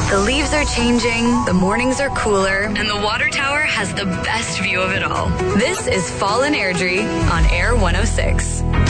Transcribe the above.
The leaves are changing, the mornings are cooler, and the water tower has the best view of it all. This is Fall in Airdrie on Air 106.